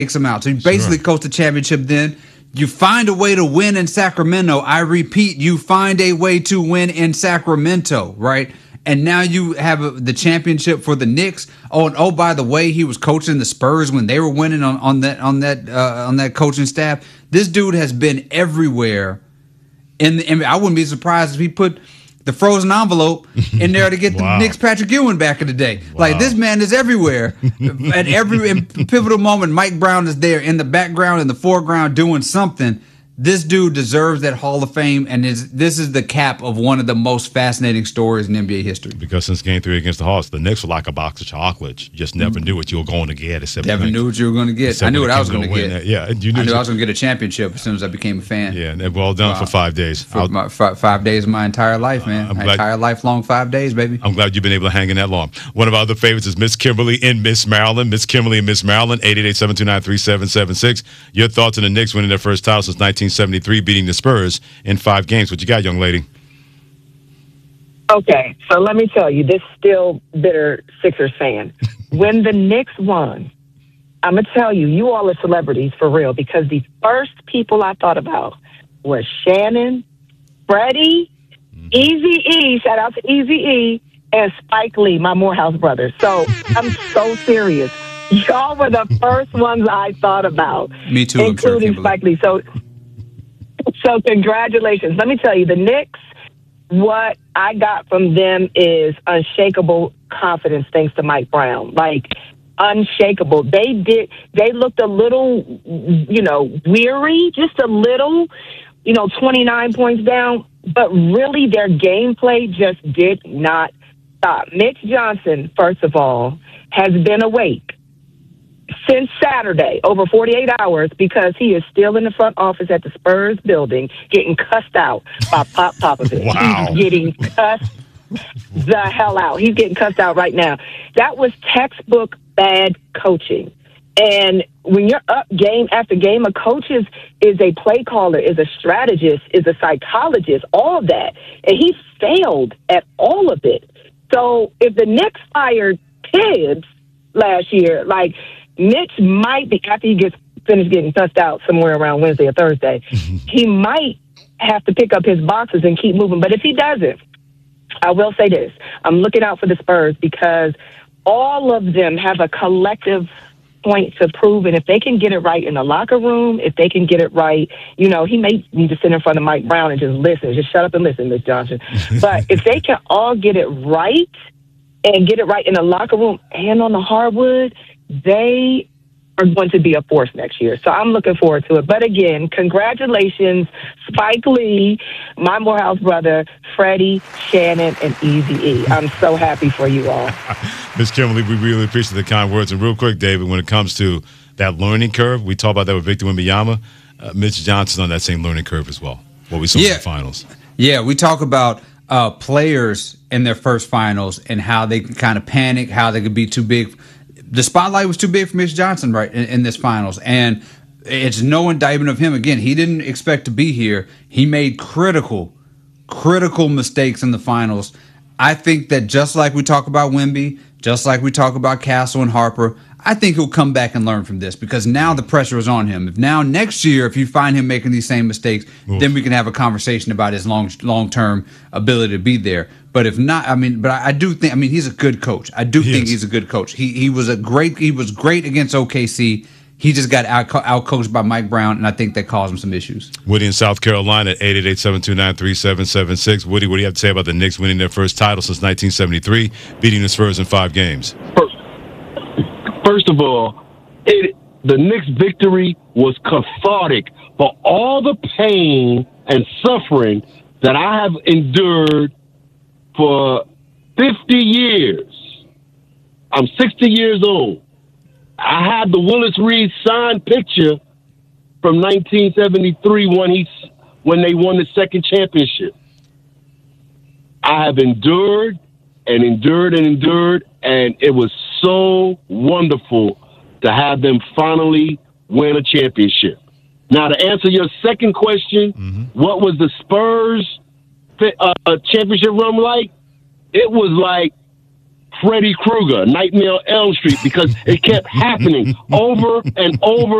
takes him out. So you basically coach the championship then. You find a way to win in Sacramento. I repeat, you find a way to win in Sacramento, right? And now you have the championship for the Knicks. Oh, and by the way, he was coaching the Spurs when they were winning on that coaching staff. This dude has been everywhere. And I wouldn't be surprised if he put the frozen envelope in there to get the Knicks Patrick Ewing back in the day. Wow. Like, this man is everywhere. At every pivotal moment, Mike Brown is there in the background, in the foreground, doing something. This dude deserves that Hall of Fame, and this is the cap of one of the most fascinating stories in NBA history. Because since Game 3 against the Hawks, the Knicks were like a box of chocolates. You just never knew what you were going to get. Never knew what you were going to get. I knew what I was going to get. Yeah, I knew I was going to get a championship as soon as I became a fan. Yeah, and well done for 5 days. For 5 days of my entire life, man. My entire lifelong 5 days, baby. I'm glad you've been able to hang in that long. One of our other favorites is Miss Kimberly in Miss Maryland. Miss Kimberly in Miss Maryland, 888-729-3776. Your thoughts on the Knicks winning their first title since 1973, beating the Spurs in 5 games. What you got, young lady? Okay, so let me tell you, this still bitter Sixers fan. When the Knicks won, I'm going to tell you, you all are celebrities for real, because the first people I thought about were Shannon, Freddie, Eazy-E, shout out to Eazy-E, and Spike Lee, my Morehouse brothers. So I'm so serious. Y'all were the first ones I thought about. Me too, including Spike Lee. So congratulations. Let me tell you, the Knicks, what I got from them is unshakable confidence thanks to Mike Brown. Like, unshakable. They looked a little, weary, just a little, 29 points down, but really their gameplay just did not stop. Mitch Johnson, first of all, has been awake since Saturday, over 48 hours, because he is still in the front office at the Spurs building getting cussed out by Pop Popovich. Wow. He's getting cussed the hell out. He's getting cussed out right now. That was textbook bad coaching. And when you're up game after game, a coach is a play caller, is a strategist, is a psychologist, all of that. And he failed at all of it. So if the Knicks fired Tibbs last year, like, Mitch might be, after he gets finished getting cussed out somewhere around Wednesday or Thursday, he might have to pick up his boxes and keep moving. But if he doesn't, I will say this. I'm looking out for the Spurs because all of them have a collective point to prove. And if they can get it right in the locker room, if they can get it right, he may need to sit in front of Mike Brown and just listen. Just shut up and listen, Miss Johnson. But if they can all get it right and get it right in the locker room and on the hardwood, they are going to be a force next year. So I'm looking forward to it. But again, congratulations, Spike Lee, my Morehouse brother, Freddie, Shannon, and Eazy-E. I'm so happy for you all. Miss Kimberly, we really appreciate the kind words. And real quick, David, when it comes to that learning curve, we talked about that with Victor Wembanyama. Mitch Johnson's on that same learning curve as well, what we saw in the finals. Yeah, we talk about players in their first finals and how they can kind of panic, how they could be too big. The spotlight was too big for Mitch Johnson in this finals, and it's no indictment of him. Again, he didn't expect to be here. He made critical mistakes in the finals. I think that just like we talk about Wemby, just like we talk about Castle and Harper, I think he'll come back and learn from this because now the pressure is on him. If now next year, if you find him making these same mistakes, then we can have a conversation about his long-term ability to be there. But if not, I do think, he's a good coach. I do think he's a good coach. He was great against OKC. He just got out-coached by Mike Brown, and I think that caused him some issues. Woody in South Carolina at 888-729-3776. Woody, what do you have to say about the Knicks winning their first title since 1973, beating the Spurs in 5 games? First of all, the Knicks' victory was cathartic for all the pain and suffering that I have endured for 50 years. I'm 60 years old. I had the Willis Reed signed picture from 1973 when they won the second championship. I have endured and endured and endured, and it was so wonderful to have them finally win a championship. Now, to answer your second question, what was the Spurs championship run like? It was like Freddy Krueger, Nightmare on Elm Street, because it kept happening over and over